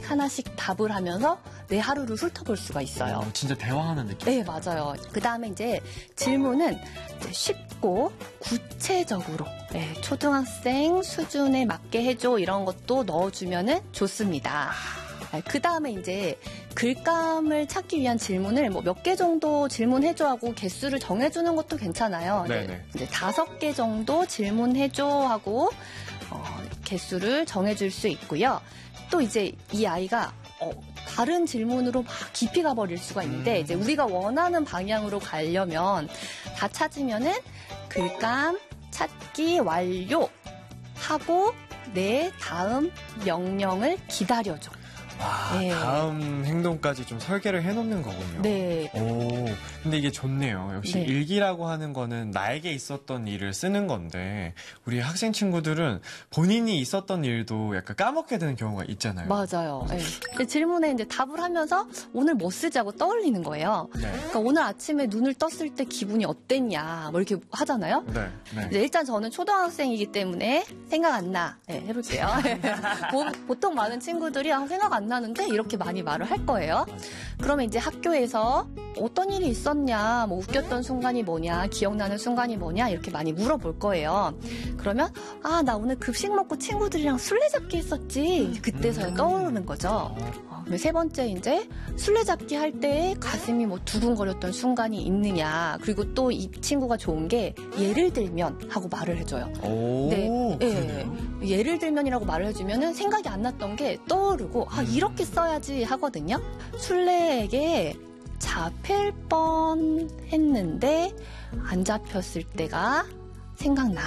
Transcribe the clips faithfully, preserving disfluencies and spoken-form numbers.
하나씩 하나씩 답을 하면서 내 하루를 훑어볼 수가 있어요. 어, 진짜 대화하는 느낌. 네, 맞아요. 그 다음에 이제 질문은 이제 쉽고 구체적으로 네, 초등학생 수준에 맞게 해줘 이런 것도 넣어주면은 좋습니다. 그 다음에 이제 글감을 찾기 위한 질문을 뭐 몇 개 정도 질문해줘 하고 개수를 정해주는 것도 괜찮아요. 네네. 이제 다섯 개 정도 질문해줘 하고 어, 개수를 정해줄 수 있고요. 또 이제 이 아이가 어, 다른 질문으로 막 깊이 가버릴 수가 있는데 음. 이제 우리가 원하는 방향으로 가려면 다 찾으면은 글감 찾기 완료 하고 내 다음 명령을 기다려줘. 와, 네. 다음 행동까지 좀 설계를 해놓는 거군요. 네. 오, 근데 이게 좋네요. 역시 네. 일기라고 하는 거는 나에게 있었던 일을 쓰는 건데 우리 학생 친구들은 본인이 있었던 일도 약간 까먹게 되는 경우가 있잖아요. 맞아요. 네. 질문에 이제 답을 하면서 오늘 뭐 쓰자고 떠올리는 거예요. 네. 그러니까 오늘 아침에 눈을 떴을 때 기분이 어땠냐 뭐 이렇게 하잖아요. 네. 네. 이제 일단 저는 초등학생이기 때문에 생각 안 나. 네, 해볼게요. 보, 보통 많은 친구들이 아, 생각 안 나는데 이렇게 많이 말을 할 거예요. 그러면 이제 학교에서 어떤 일이 있었냐, 뭐 웃겼던 순간이 뭐냐, 기억나는 순간이 뭐냐 이렇게 많이 물어볼 거예요. 그러면 아, 나 오늘 급식 먹고 친구들이랑 술래잡기 했었지. 그때서야 떠오르는 거죠. 어, 세 번째 이제 술래잡기 할 때 가슴이 뭐 두근거렸던 순간이 있느냐. 그리고 또 이 친구가 좋은 게 예를 들면 하고 말을 해줘요. 오, 네, 그러네요. 예, 예를 들면이라고 말을 해주면은 생각이 안 났던 게 떠오르고 아 이렇게 써야지 하거든요. 술래에게 잡힐 뻔 했는데 안 잡혔을 때가 생각나.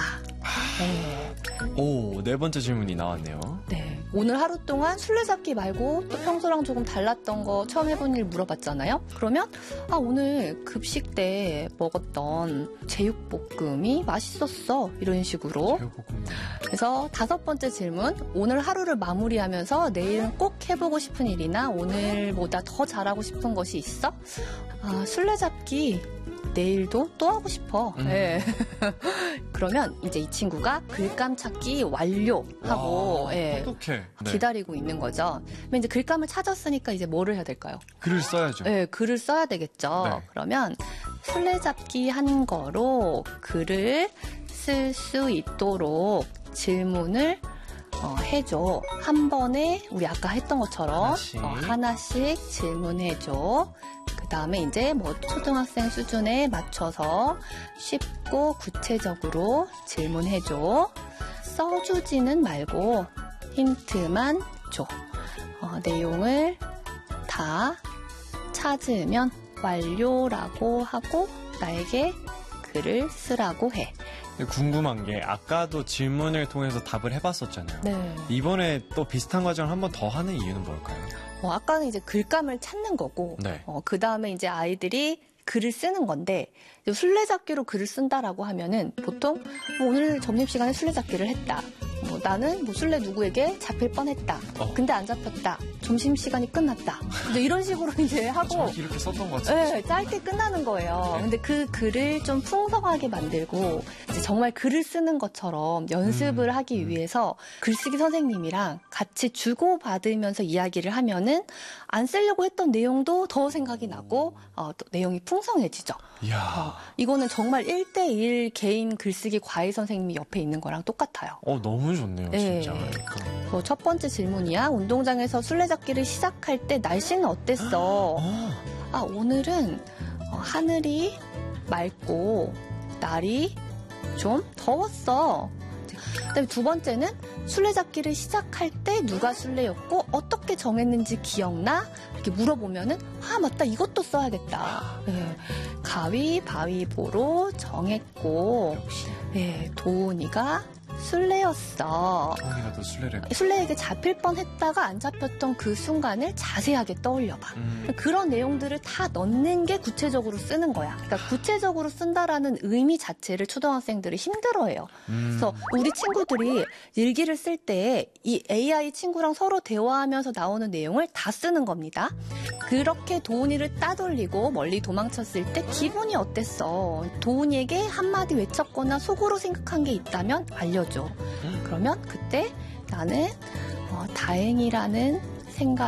네. 오, 네 번째 질문이 나왔네요. 네. 오늘 하루 동안 술래잡기 말고 또 평소랑 조금 달랐던 거 처음 해본 일 물어봤잖아요. 그러면 아 오늘 급식 때 먹었던 제육볶음이 맛있었어. 이런 식으로. 제육볶음. 그래서 다섯 번째 질문. 오늘 하루를 마무리하면서 내일은 꼭 해보고 싶은 일이나 오늘보다 더 잘하고 싶은 것이 있어? 아, 술래잡기 내일도 또 하고 싶어. 음. 네. 그러면 이제 이 친구가 글감 찾기 완료하고 와, 예, 어떡해. 네. 기다리고 있는 거죠. 그러면 이제 글감을 찾았으니까 이제 뭐를 해야 될까요? 글을 써야죠. 네, 글을 써야 되겠죠. 네. 그러면 술래잡기 한 거로 글을 쓸 수 있도록 질문을 어, 해줘. 한 번에 우리 아까 했던 것처럼 하나씩, 어, 하나씩 질문해줘. 그 다음에 이제 뭐 초등학생 수준에 맞춰서 쉽고 구체적으로 질문해줘. 써주지는 말고 힌트만 줘. 어, 내용을 다 찾으면 완료라고 하고 나에게 글을 쓰라고 해. 궁금한 게 아까도 질문을 통해서 답을 해봤었잖아요. 네. 이번에 또 비슷한 과정을 한 번 더 하는 이유는 뭘까요? 어, 아까는 이제 글감을 찾는 거고, 네. 어, 그 다음에 이제 아이들이 글을 쓰는 건데, 술래잡기로 글을 쓴다라고 하면은 보통 뭐 오늘 점심시간에 술래잡기를 했다. 뭐 나는 뭐 술래 누구에게 잡힐 뻔했다. 어. 근데 안 잡혔다. 점심시간이 끝났다. 이제 이런 식으로 이제 하고. 정확히 이렇게 썼던 것 같아요. 네, 짧게 끝나는 거예요. 네. 근데 그 글을 좀 풍성하게 만들고 이제 정말 글을 쓰는 것처럼 연습을 음, 하기 음. 위해서 글쓰기 선생님이랑 같이 주고받으면서 이야기를 하면은 안 쓰려고 했던 내용도 더 생각이 나고 어, 또 내용이 풍성해지죠. 이야. 어, 이거는 정말 일대일 개인 글쓰기 과외 선생님이 옆에 있는 거랑 똑같아요. 어, 너무 좋네요, 네. 진짜. 그러니까. 어, 첫 번째 질문이야. 운동장에서 술래잡기를 시작할 때 날씨는 어땠어? 어, 아, 오늘은 어, 하늘이 맑고 날이 좀 더웠어. 그다음에 두 번째는 술래잡기를 시작할 때 누가 술래였고 어떻게 정했는지 기억나? 이렇게 물어보면은 아 맞다 이것도 써야겠다. 네. 가위바위보로 정했고 네, 도훈이가 술래였어. 도훈이가 또 술래를. 술래에게 잡힐 뻔했다가 안 잡혔던 그 순간을 자세하게 떠올려봐. 음. 그런 내용들을 다 넣는 게 구체적으로 쓰는 거야. 그러니까 구체적으로 쓴다라는 의미 자체를 초등학생들이 힘들어해요. 음. 그래서 우리 친구들이 일기를 쓸 때 이 에이아이 친구랑 서로 대화하면서 나오는 내용을 다 쓰는 겁니다. 그렇게 도훈이를 따돌리고 멀리 도망쳤을 때 기분이 어땠어? 도훈이에게 한마디 외쳤거나 속으로 생각한 게 있다면 알려줘. 그러면 그때 나는 어, 다행이라는 생각